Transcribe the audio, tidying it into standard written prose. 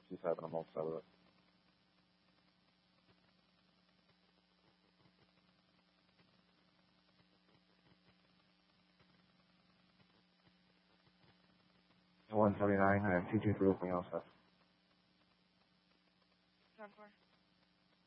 She's having the most out of it. $179 and 223 with me also. 10-4.